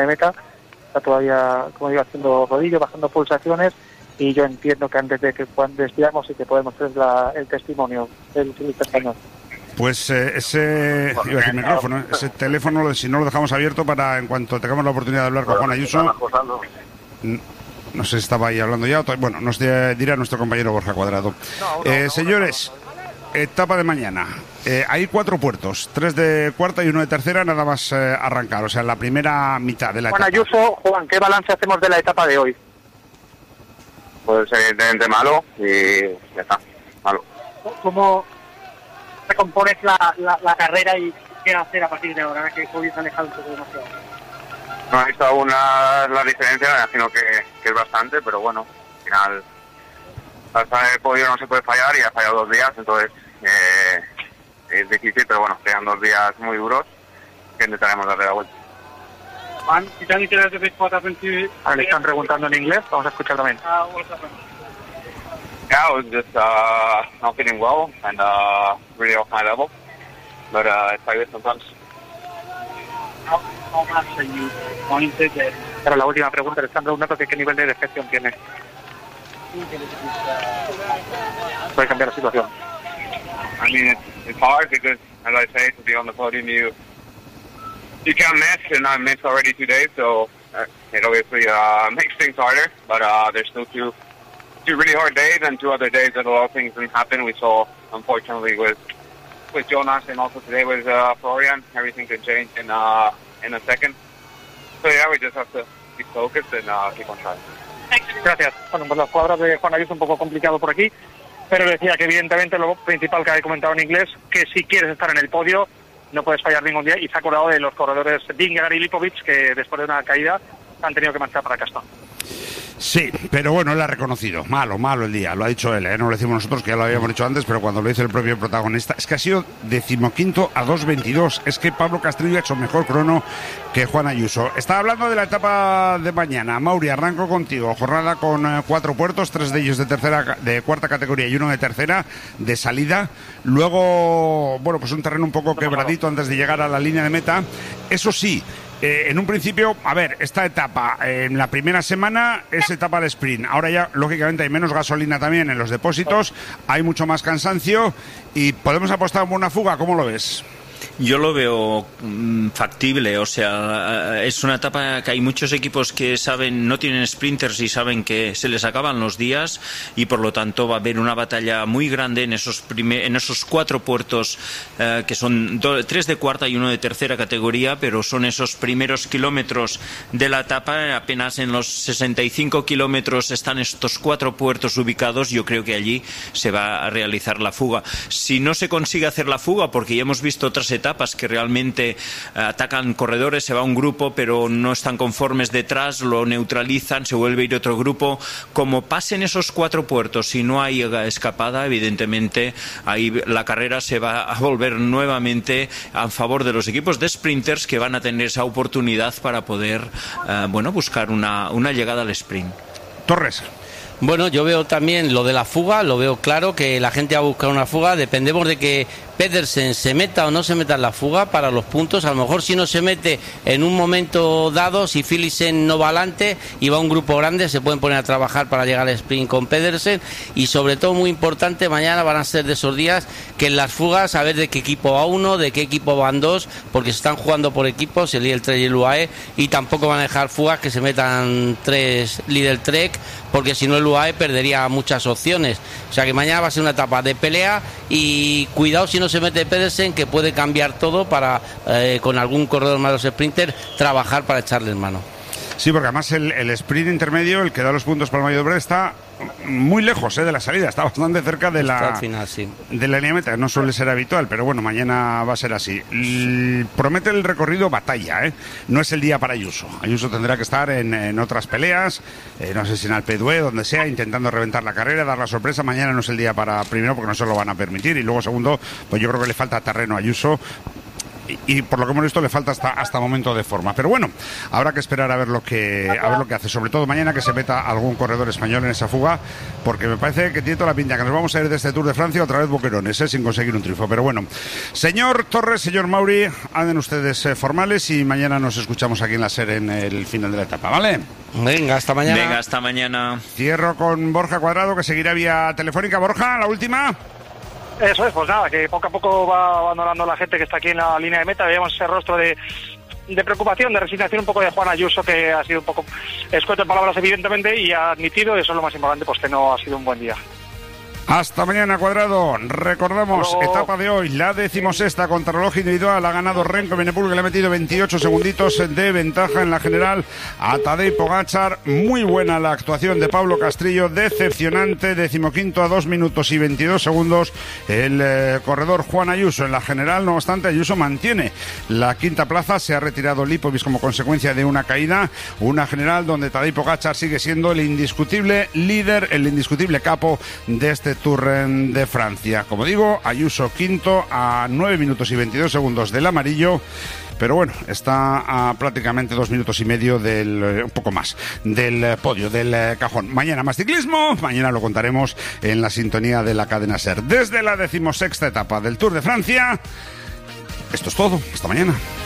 de meta, está todavía, como digo, haciendo rodillo, bajando pulsaciones, y yo entiendo que antes de que cuando despidamos y que podemos hacer el testimonio del ciclista español. Pues ese micrófono, ese teléfono, si no lo dejamos abierto para en cuanto tengamos la oportunidad de hablar con Juan Ayuso. No sé si estaba ahí hablando ya. Bueno, nos dirá nuestro compañero Borja Cuadrado. Señores, etapa de mañana. Hay 4 puertos, 3 de cuarta y 1 de tercera, nada más arrancar. O sea, la primera mitad de la etapa. Juan Ayuso, Juan, ¿qué balance hacemos de la etapa de hoy? Pues evidentemente malo y ya está, malo. ¿Cómo recompones la carrera y qué hacer a partir de ahora, que hoy se ha alejado un poco demasiado? No he visto aún la diferencia, me imagino que es bastante, pero bueno, al final hasta el podio no se puede fallar y ha fallado 2 días, entonces es difícil, pero bueno, quedan 2 días muy duros que intentaremos darle la vuelta. Juan, le están preguntando en inglés, vamos a escuchar también. Yeah, I was just not feeling well and really off my level, but it's like this sometimes. How much are you pointed? Pero la última pregunta, le están preguntando qué nivel de defección tiene. Puede cambiar la situación. I mean, it's hard because, as I say, to be on the podium, you can't miss, and I missed already 2 days, so it obviously makes things harder. But there's still two really hard days, and 2 other days that a lot of things didn't happen. We saw, unfortunately, with Jonas, and also today with Florian, everything could change in a second. So yeah, we just have to be focused and keep on trying. Gracias. Bueno, pues las cuadras de Juan Ayuso un poco complicado por aquí, pero decía que evidentemente lo principal que había comentado en inglés, que si quieres estar en el podio no puedes fallar ningún día, y se ha acordado de los corredores Vingegaard y Lipovic, que después de una caída han tenido que marchar para Castón. Sí, pero bueno, él ha reconocido. Malo el día, lo ha dicho él, no lo decimos nosotros, que ya lo habíamos dicho antes, pero cuando lo dice el propio protagonista, es que ha sido 15º a 2:22. Es que Pablo Castrillo ha hecho mejor crono que Juan Ayuso. Estaba hablando de la etapa de mañana. Mauri, arranco contigo. Jornada con 4 puertos, 3 de ellos de cuarta categoría y 1 de tercera, de salida. Luego, bueno, pues un terreno un poco quebradito antes de llegar a la línea de meta. Eso sí, en un principio, a ver, esta etapa, en la primera semana es etapa de sprint. Ahora ya, lógicamente, hay menos gasolina también en los depósitos, hay mucho más cansancio y podemos apostar por una fuga. ¿Cómo lo ves? Yo lo veo factible, o sea, es una etapa que hay muchos equipos que saben, no tienen sprinters y saben que se les acaban los días, y por lo tanto va a haber una batalla muy grande en esos 4 puertos que son 3 de cuarta y 1 de tercera categoría, pero son esos primeros kilómetros de la etapa. Apenas en los 65 kilómetros están estos 4 puertos ubicados. Yo creo que allí se va a realizar la fuga. Si no se consigue hacer la fuga, porque ya hemos visto otras etapas que realmente atacan corredores, se va un grupo pero no están conformes detrás, lo neutralizan, se vuelve a ir otro grupo. Como pasen esos 4 puertos y no hay escapada, evidentemente ahí la carrera se va a volver nuevamente a favor de los equipos de sprinters, que van a tener esa oportunidad para poder buscar una llegada al sprint. Torres. Bueno, yo veo también lo de la fuga, lo veo claro, que la gente va a buscar una fuga. Dependemos de que Pedersen se meta o no se meta en la fuga para los puntos. A lo mejor si no se mete en un momento dado, si Philipsen no va adelante y va un grupo grande, se pueden poner a trabajar para llegar al sprint con Pedersen. Y sobre todo, muy importante, mañana van a ser de esos días que en las fugas, a ver de qué equipo va uno, de qué equipo van dos, porque se están jugando por equipos, el Lidl Trek y el UAE, y tampoco van a dejar fugas que se metan 3 Lidl Trek, porque si no el UAE perdería muchas opciones. O sea que mañana va a ser una etapa de pelea, y cuidado si no se mete Pedersen, que puede cambiar todo para, con algún corredor más de los sprinters, trabajar para echarle en mano. Sí, porque además el sprint intermedio, el que da los puntos para el Mayo de Brest, está muy lejos de la salida, está bastante cerca de la final, sí, de la línea meta. No suele ser habitual, pero bueno, mañana va a ser así. Promete el recorrido batalla, no es el día para Ayuso. Ayuso tendrá que estar en otras peleas, no sé si en Alpe d'Huez, donde sea, intentando reventar la carrera, dar la sorpresa. Mañana no es el día para, primero, porque no se lo van a permitir, y luego, segundo, pues yo creo que le falta terreno a Ayuso y por lo que hemos visto le falta hasta momento de forma. Pero bueno, habrá que esperar a ver lo que hace, sobre todo mañana, que se meta algún corredor español en esa fuga, porque me parece que tiene toda la pinta que nos vamos a ir de este Tour de Francia otra vez boquerones, sin conseguir un triunfo. Pero bueno, señor Torres, señor Mauri, anden ustedes formales y mañana nos escuchamos aquí en la SER en el final de la etapa, ¿vale? Venga, hasta mañana. Venga, hasta mañana. Cierro con Borja Cuadrado, que seguirá vía telefónica. Borja, la última. Eso es, pues nada, que poco a poco va abandonando la gente que está aquí en la línea de meta. Veíamos ese rostro de preocupación, de resignación un poco de Juan Ayuso, que ha sido un poco escueto en palabras evidentemente, y ha admitido, eso es lo más importante, pues que no ha sido un buen día. Hasta mañana, Cuadrado. Recordamos, etapa de hoy, la 16ª contrarreloj individual. Ha ganado Remco Evenepoel, que le ha metido 28 segunditos de ventaja en la general a Tadej Pogačar. Muy buena la actuación de Pablo Castrillo, decepcionante. 15º a 2 minutos y 22 segundos el corredor Juan Ayuso en la general. No obstante, Ayuso mantiene la quinta plaza. Se ha retirado Lipovic como consecuencia de una caída. Una general donde Tadej Pogačar sigue siendo el indiscutible líder, el indiscutible capo de este Tour de Francia. Como digo, Ayuso quinto a 9 minutos y 22 segundos del amarillo, pero bueno, está a prácticamente 2 minutos y medio un poco más, del podio, del cajón. Mañana más ciclismo, mañana lo contaremos en la sintonía de la cadena SER. Desde la 16ª etapa del Tour de Francia, esto es todo, hasta mañana.